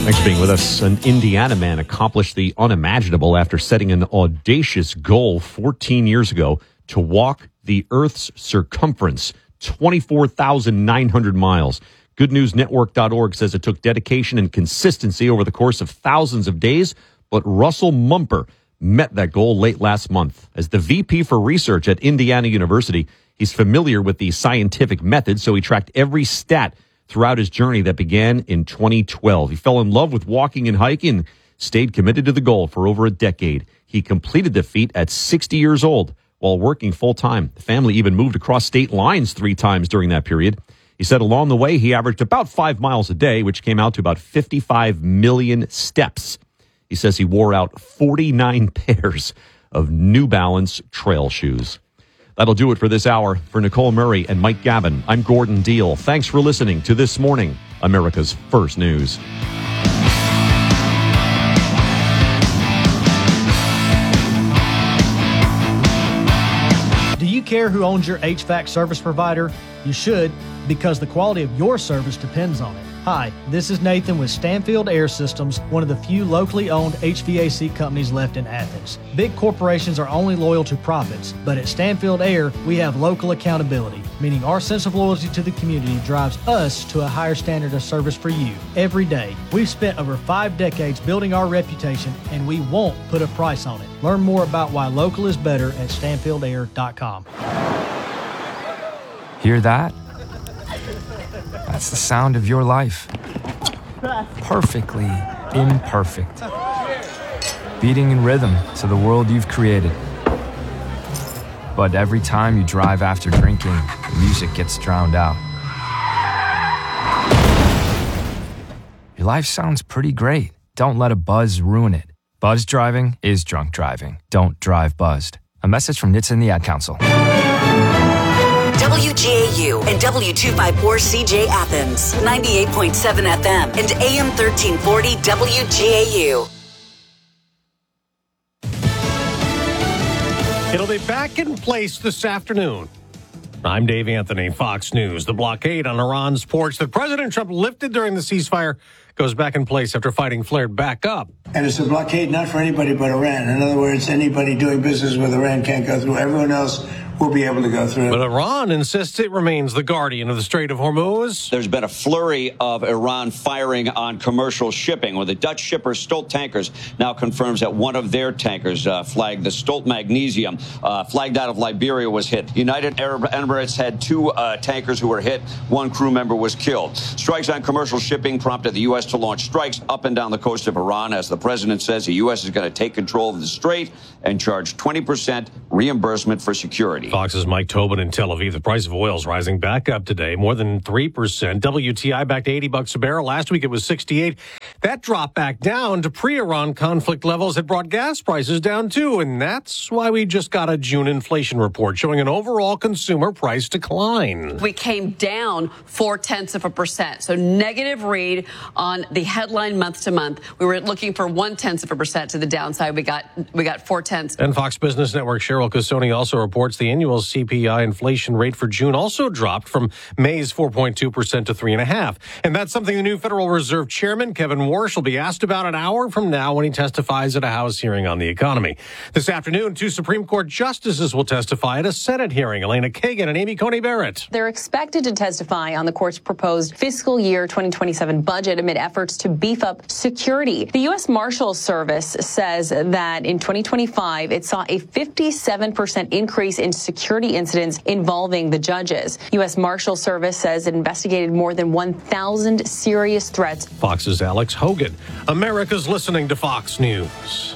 Thanks for being with us. An Indiana man accomplished the unimaginable after setting an audacious goal 14 years ago to walk the Earth's circumference, 24,900 miles. GoodNewsNetwork.org says it took dedication and consistency over the course of thousands of days, but Russell Mumper met that goal late last month. As the VP for research at Indiana University, he's familiar with the scientific method, so he tracked every stat throughout his journey that began in 2012. He fell in love with walking and hiking and stayed committed to the goal for over a decade. He completed the feat at 60 years old while working full-time. The family even moved across state lines 3 times during that period. He said along the way, he averaged about 5 miles a day, which came out to about 55 million steps. He says he wore out 49 pairs of New Balance trail shoes. That'll do it for this hour. For Nicole Murray and Mike Gavin, I'm Gordon Deal. Thanks for listening to This Morning, America's First News. Do you care who owns your HVAC service provider? You should, because the quality of your service depends on it. Hi, this is Nathan with Stanfield Air Systems, one of the few locally owned HVAC companies left in Athens. Big corporations are only loyal to profits, but at Stanfield Air, we have local accountability, meaning our sense of loyalty to the community drives us to a higher standard of service for you every day. We've spent over 5 decades building our reputation, and we won't put a price on it. Learn more about why local is better at StanfieldAir.com. Hear that? That's the sound of your life. Perfectly imperfect. Beating in rhythm to the world you've created. But every time you drive after drinking, the music gets drowned out. Your life sounds pretty great. Don't let a buzz ruin it. Buzz driving is drunk driving. Don't drive buzzed. A message from NHTSA and the Ad Council. WGAU and W254CJ Athens, 98.7 FM and AM 1340 WGAU. It'll be back in place this afternoon. I'm Dave Anthony, Fox News. The blockade on Iran's ports that President Trump lifted during the ceasefire goes back in place after fighting flared back up. And it's a blockade not for anybody but Iran. In other words, anybody doing business with Iran can't go through. Everyone else will be able to go through. But Iran insists it remains the guardian of the Strait of Hormuz. There's been a flurry of Iran firing on commercial shipping, where the Dutch shipper Stolt Tankers now confirms that one of their tankers flagged the Stolt Magnesium, flagged out of Liberia, was hit. United Arab Emirates had 2 tankers who were hit. 1 crew member was killed. Strikes on commercial shipping prompted the U.S. to launch strikes up and down the coast of Iran, as the president says the U.S. is going to take control of the strait and charge 20% reimbursement for security. Fox's Mike Tobin in Tel Aviv. The price of oil is rising back up today, more than 3%. WTI back to $80 a barrel. Last week it was 68. That dropped back down to pre-Iran conflict levels. It brought gas prices down too, and that's why we just got a June inflation report showing an overall consumer price decline. We came down 0.4%, so negative read on the headline month to month. We were looking for 0.1% to the downside. We got 0.4. And Fox Business Network Cheryl Casoni also reports the annual CPI inflation rate for June also dropped from May's 4.2% to 3.5%. And that's something the new Federal Reserve Chairman Kevin Warsh will be asked about an hour from now when he testifies at a House hearing on the economy. This afternoon, 2 Supreme Court justices will testify at a Senate hearing. Elena Kagan and Amy Coney Barrett. They're expected to testify on the court's proposed fiscal year 2027 budget amid efforts to beef up security. The U.S. Marshals Service says that in 2025, it saw a 57% increase in security incidents involving the judges. U.S. Marshals Service says it investigated more than 1,000 serious threats. Fox's Alex Hogan. America's listening to Fox News.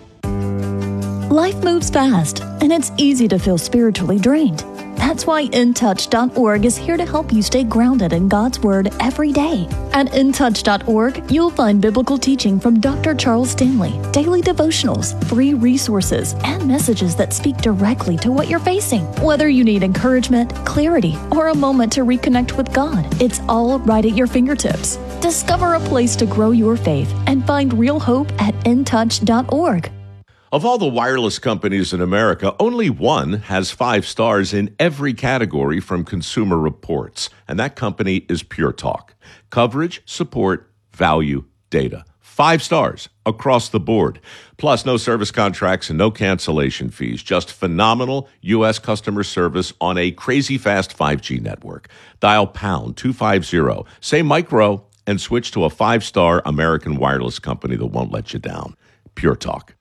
Life moves fast, and it's easy to feel spiritually drained. That's why InTouch.org is here to help you stay grounded in God's Word every day. At InTouch.org, you'll find biblical teaching from Dr. Charles Stanley, daily devotionals, free resources, and messages that speak directly to what you're facing. Whether you need encouragement, clarity, or a moment to reconnect with God, it's all right at your fingertips. Discover a place to grow your faith and find real hope at InTouch.org. Of all the wireless companies in America, only one has 5 stars in every category from Consumer Reports, and that company is Pure Talk. Coverage, support, value, data. 5 stars across the board. Plus, no service contracts and no cancellation fees. Just phenomenal U.S. customer service on a crazy fast 5G network. Dial pound 250. Say micro and switch to a 5-star American wireless company that won't let you down. Pure Talk.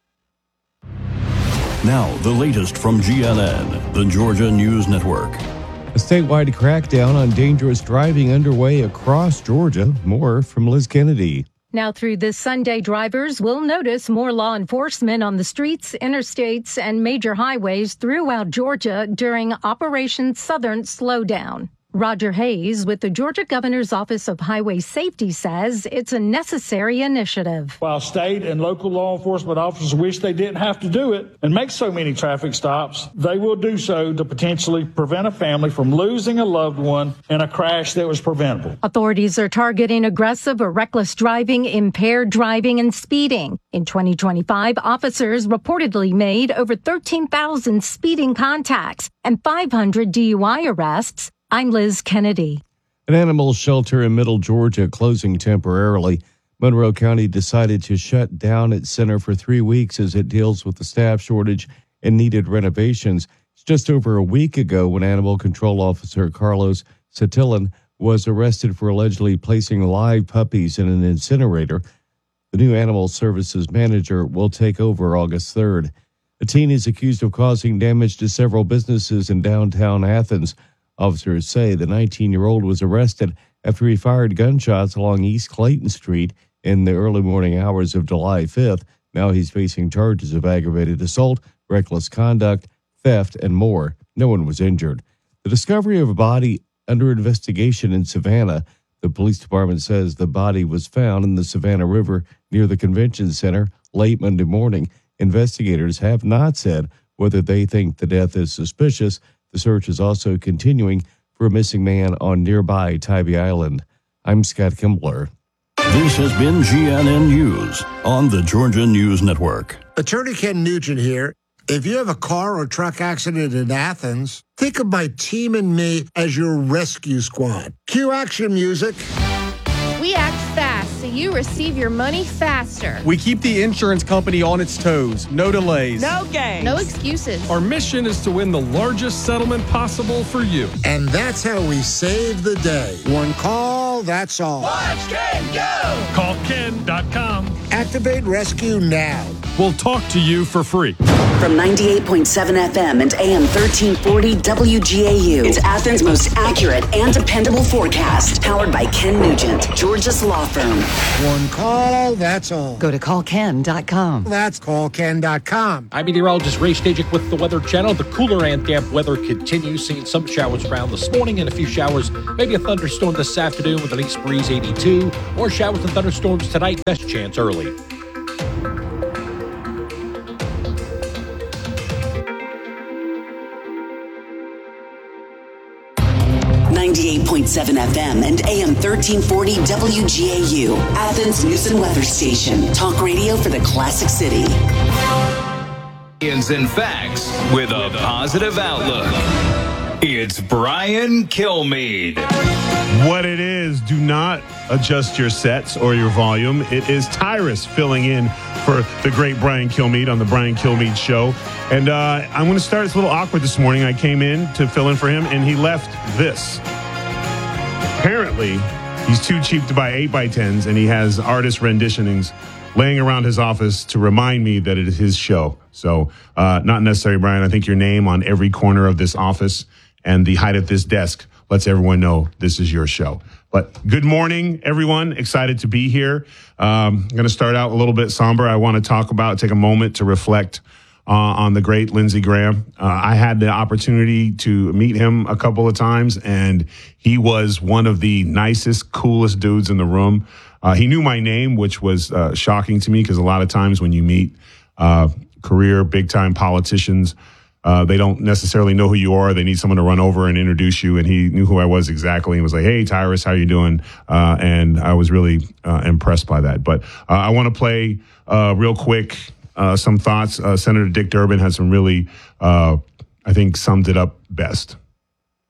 Now, the latest from GNN, the Georgia News Network. A statewide crackdown on dangerous driving underway across Georgia. More from Liz Kennedy. Now through this Sunday, drivers will notice more law enforcement on the streets, interstates, and major highways throughout Georgia during Operation Southern Slowdown. Roger Hayes with the Georgia Governor's Office of Highway Safety says it's a necessary initiative. While state and local law enforcement officers wish they didn't have to do it and make so many traffic stops, they will do so to potentially prevent a family from losing a loved one in a crash that was preventable. Authorities are targeting aggressive or reckless driving, impaired driving, and speeding. In 2025, officers reportedly made over 13,000 speeding contacts and 500 DUI arrests. I'm Liz Kennedy. An animal shelter in Middle Georgia closing temporarily. Monroe County decided to shut down its center for 3 weeks as it deals with the staff shortage and needed renovations. It's just over a week ago when Animal Control Officer Carlos Satillan was arrested for allegedly placing live puppies in an incinerator. The new Animal Services manager will take over August 3rd. A teen is accused of causing damage to several businesses in downtown Athens. Officers say the 19-year-old was arrested after he fired gunshots along East Clayton Street in the early morning hours of July 5th. Now he's facing charges of aggravated assault, reckless conduct, theft, and more. No one was injured. The discovery of a body under investigation in Savannah. The police department says the body was found in the Savannah River near the convention center late Monday morning. Investigators have not said whether they think the death is suspicious. The search is also continuing for a missing man on nearby Tybee Island. I'm Scott Kimbler. This has been GNN News on the Georgia News Network. Attorney Ken Nugent here. If you have a car or truck accident in Athens, think of my team and me as your rescue squad. Cue action music. We act fast so you receive your money faster. We keep the insurance company on its toes. No delays. No games. No excuses. Our mission is to win the largest settlement possible for you. And that's how we save the day. One call, that's all. Watch Ken go! Call Ken.com. Activate rescue now. We'll talk to you for free. From 98.7 FM and AM 1340 WGAU, it's Athens' most accurate and dependable forecast. Powered by Ken Nugent, Georgia's law firm. One call, that's all. Go to callken.com. That's callken.com. I'm meteorologist Ray Stajic with the Weather Channel. The cooler and damp weather continues, seeing some showers around this morning and a few showers, maybe a thunderstorm this afternoon with an east breeze 82, or showers and thunderstorms tonight, best chance early. 98.7 FM and AM 1340 WGAU, Athens News and Weather Station. Talk radio for the classic city. And facts with a positive outlook. It's Brian Kilmeade. What it is, do not adjust your sets or your volume. It is Tyrus filling in for the great Brian Kilmeade on the Brian Kilmeade Show. And I'm going to start. It's a little awkward this morning. I came in to fill in for him, and he left this. Apparently, he's too cheap to buy 8x10s, and he has artist renditionings laying around his office to remind me that it is his show. So not necessary, Brian. I think your name on every corner of this office and the height of this desk lets everyone know this is your show. But good morning, everyone. Excited to be here. I'm going to start out a little bit somber. I want to take a moment to reflect on the great Lindsey Graham. I had the opportunity to meet him a couple of times, and he was one of the nicest, coolest dudes in the room. He knew my name, which was shocking to me because a lot of times when you meet career big-time politicians, they don't necessarily know who you are. They need someone to run over and introduce you. And he knew who I was exactly. And was like, "Hey, Tyrus, how you doing?" And I was really impressed by that. But I want to play real quick some thoughts. Senator Dick Durbin had some really, I think, summed it up best.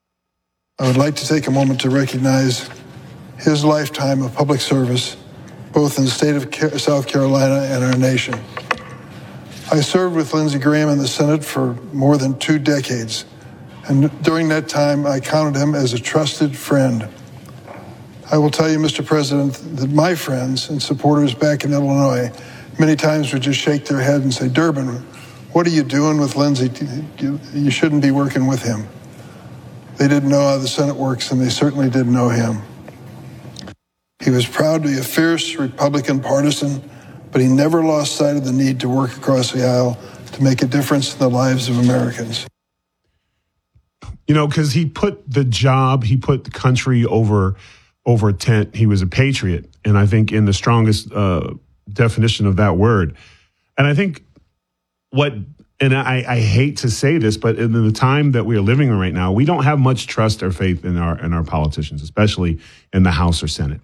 I would like to take a moment to recognize his lifetime of public service both in the state of South Carolina and our nation. I served with Lindsey Graham in the Senate for more than 2 decades, and during that time, I counted him as a trusted friend. I will tell you, Mr. President, that my friends and supporters back in Illinois many times would just shake their head and say, Durbin, what are you doing with Lindsey? You shouldn't be working with him. They didn't know how the Senate works, and they certainly didn't know him. He was proud to be a fierce Republican partisan, but he never lost sight of the need to work across the aisle to make a difference in the lives of Americans. You know, because he put the country over tent. He was a patriot, and I think in the strongest definition of that word. And I think I hate to say this, but in the time that we are living in right now, we don't have much trust or faith in our politicians, especially in the House or Senate.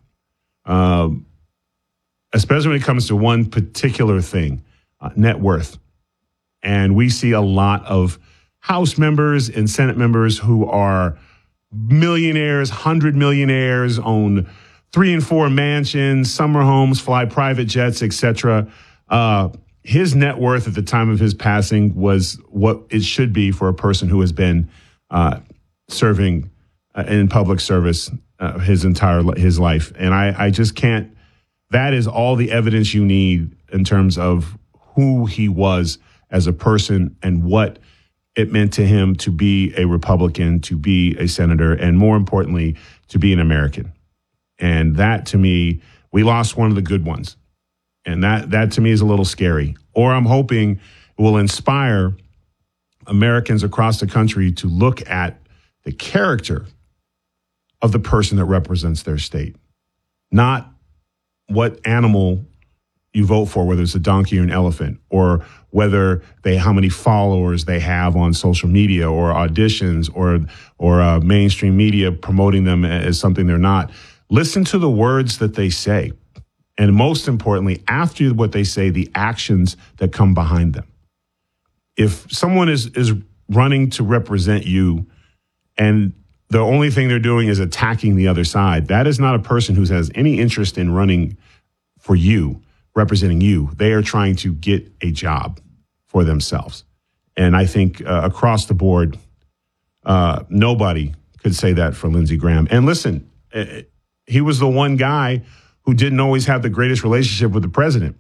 Especially when it comes to one particular thing, net worth. And we see a lot of House members and Senate members who are millionaires, 100 millionaires, own 3 and 4 mansions, summer homes, fly private jets, etc. His net worth at the time of his passing was what it should be for a person who has been serving in public service his life. And I just can't. That is all the evidence you need in terms of who he was as a person and what it meant to him to be a Republican, to be a senator, and more importantly, to be an American. And that, to me, we lost one of the good ones. And that to me is a little scary. Or I'm hoping it will inspire Americans across the country to look at the character of the person that represents their state, not what animal you vote for, whether it's a donkey or an elephant, or whether how many followers they have on social media or auditions or mainstream media promoting them as something they're not. Listen to the words that they say. And most importantly, after what they say, the actions that come behind them. If someone is running to represent you and the only thing they're doing is attacking the other side, that is not a person who has any interest in running for you, representing you. They are trying to get a job for themselves. And I think across the board, nobody could say that for Lindsey Graham. And listen, he was the one guy who didn't always have the greatest relationship with the president.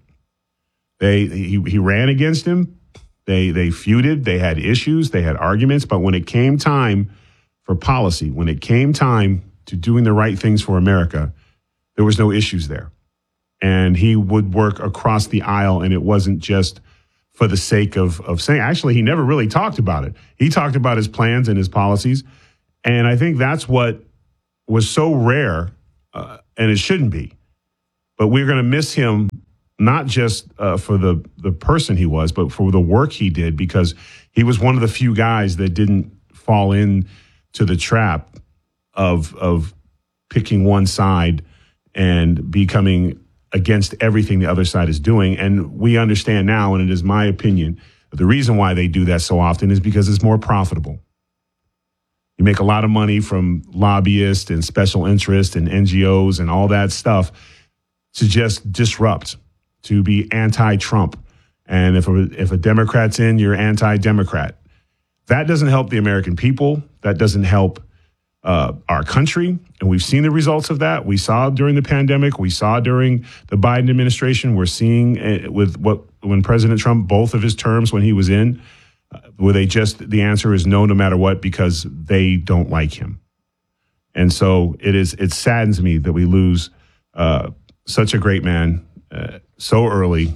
He ran against him. They feuded. They had issues. They had arguments. But when it came time for policy, when it came time to doing the right things for America, there was no issues there. And he would work across the aisle, and it wasn't just for the sake of saying. Actually, he never really talked about it. He talked about his plans and his policies. And I think that's what was so rare, and it shouldn't be. But we're going to miss him, not just for the person he was, but for the work he did, because he was one of the few guys that didn't fall into the trap of picking one side and becoming against everything the other side is doing. And we understand now, and it is my opinion, the reason why they do that so often is because it's more profitable. You make a lot of money from lobbyists and special interests and NGOs and all that stuff to just disrupt, to be anti-Trump. And if a Democrat's in, you're anti-Democrat. That doesn't help the American people. That doesn't help our country. And we've seen the results of that. We saw during the pandemic. We saw during the Biden administration. We're seeing when President Trump, both of his terms when he was in, where the answer is no matter what, because they don't like him. And so it saddens me that we lose such a great man so early.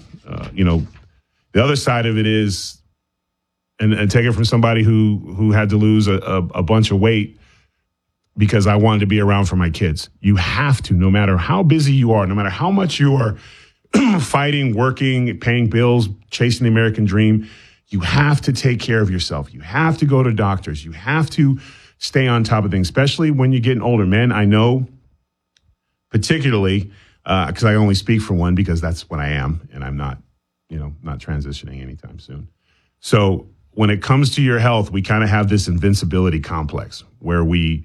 The other side of it is, and take it from somebody who had to lose a bunch of weight because I wanted to be around for my kids. You have to, no matter how busy you are, no matter how much you are fighting, working, paying bills, chasing the American dream, you have to take care of yourself. You have to go to doctors. You have to stay on top of things, especially when you're getting older. Men, I know, particularly, because I only speak for one, because that's what I am, and I'm not transitioning anytime soon. So when it comes to your health, we kind of have this invincibility complex where we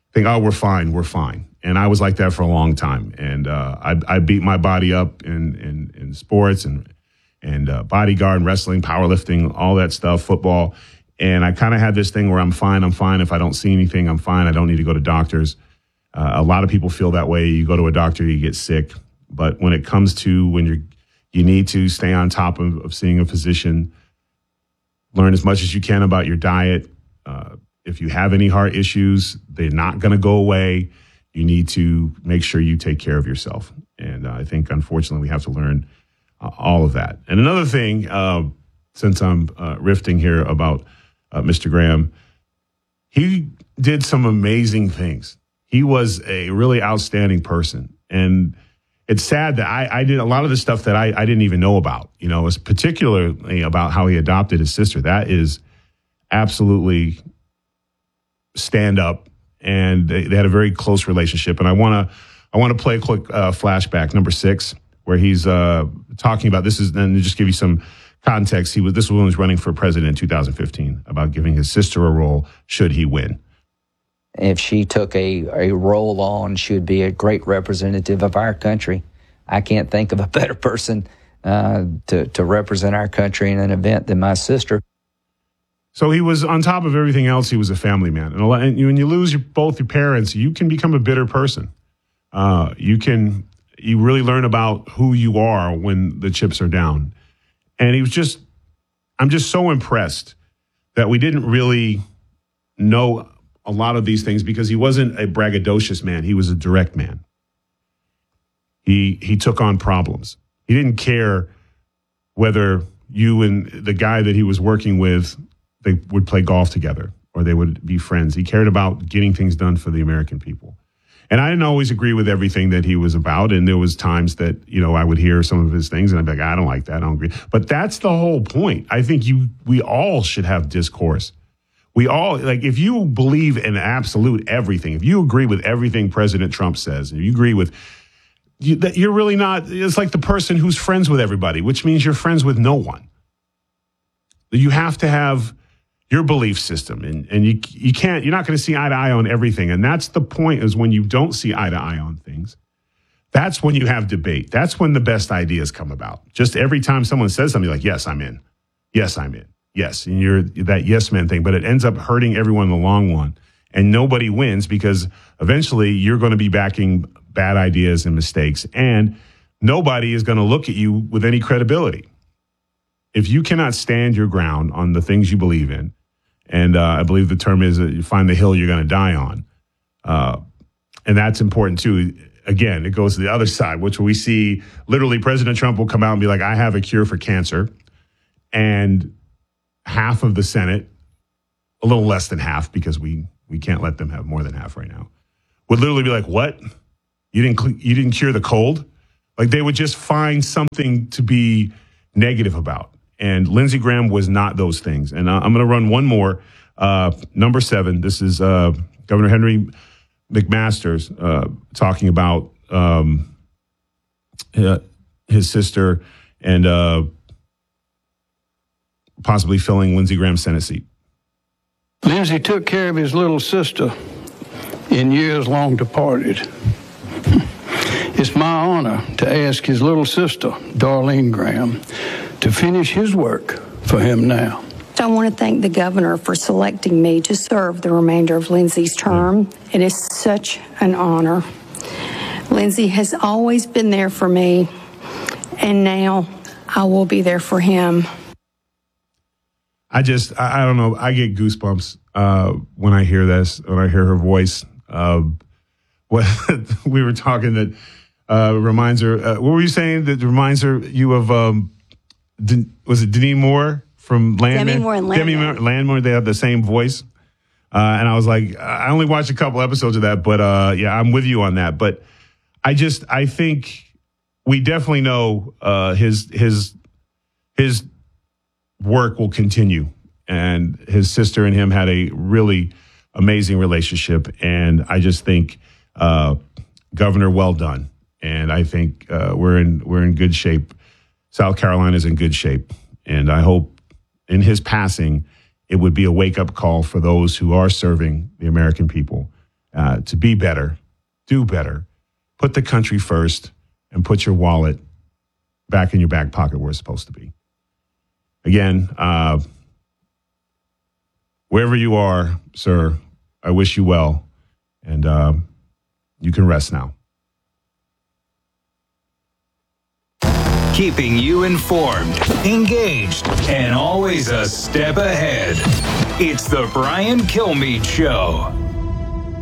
think, oh, we're fine. And I was like that for a long time. And I beat my body up in sports and bodyguard, wrestling, powerlifting, all that stuff, football. And I kind of had this thing where I'm fine. If I don't see anything, I'm fine. I don't need to go to doctors. A lot of people feel that way. You go to a doctor, you get sick. But when it comes to when you need to stay on top of seeing a physician, learn as much as you can about your diet. If you have any heart issues, they're not going to go away. You need to make sure you take care of yourself. And I think, unfortunately, we have to learn all of that. And another thing, since I'm riffing here about Mr. Graham, he did some amazing things. He was a really outstanding person. And it's sad that I did a lot of the stuff that I didn't even know about, was particularly about how he adopted his sister. That is absolutely stand up. And they had a very close relationship. And I want to play a quick flashback, number 6, where he's talking about this. And to just give you some context, this was when he was running for president in 2015, about giving his sister a role should he win. If she took a role on, she would be a great representative of our country. I can't think of a better person to represent our country in an event than my sister. So he was, on top of everything else, he was a family man. And when you lose both your parents, you can become a bitter person. You really learn about who you are when the chips are down. And I'm just so impressed that we didn't really know a lot of these things, because he wasn't a braggadocious man. He was a direct man. He took on problems. He didn't care whether you and the guy that he was working with, they would play golf together or they would be friends. He cared about getting things done for the American people. And I didn't always agree with everything that he was about. And there was times that, I would hear some of his things and I'd be like, I don't like that. I don't agree. But that's the whole point. I think we all should have discourse. We all, if you believe in absolute everything, if you agree with everything President Trump says, and you agree with, you're really not, it's like the person who's friends with everybody, which means you're friends with no one. You have to have your belief system, and you're not going to see eye to eye on everything. And that's the point, is when you don't see eye to eye on things, that's when you have debate. That's when the best ideas come about. Just every time someone says something, like, yes, I'm in. Yes, I'm in. Yes. And you're that yes man thing, but it ends up hurting everyone in the long run. And nobody wins, because eventually you're going to be backing bad ideas and mistakes, and nobody is going to look at you with any credibility. If you cannot stand your ground on the things you believe in, and I believe the term is that you find the hill you're going to die on. And that's important too. Again, it goes to the other side, which we see literally President Trump will come out and be like, I have a cure for cancer. And half of the Senate, a little less than half, because we can't let them have more than half right now, would literally be like, what? You didn't cure the cold? Like, they would just find something to be negative about. And Lindsey Graham was not those things. And I'm going to run one more. Number 7, this is Governor Henry McMaster's talking about his sister and possibly filling Lindsey Graham's Senate seat. Lindsey took care of his little sister in years long departed. It's my honor to ask his little sister, Darlene Graham, to finish his work for him now. I want to thank the governor for selecting me to serve the remainder of Lindsey's term. It is such an honor. Lindsey has always been there for me, and now I will be there for him. I don't know. I get goosebumps when I hear this, when I hear her voice. What we were talking that reminds her. What were you saying that reminds you of? Was it Demi Moore from Landmore? Demi Moore and Landmore. Demi Moore, Landmore. They have the same voice. And I was like, I only watched a couple episodes of that, but yeah, I'm with you on that. But I think we definitely know his work will continue, and his sister and him had a really amazing relationship. And I just think, Governor, well done. And I think we're in good shape. South Carolina's in good shape. And I hope in his passing, it would be a wake-up call for those who are serving the American people, to be better, do better, put the country first, and put your wallet back in your back pocket where it's supposed to be. Again, wherever you are, sir, I wish you well, and you can rest now. Keeping you informed, engaged, and always a step ahead. It's the Brian Kilmeade Show.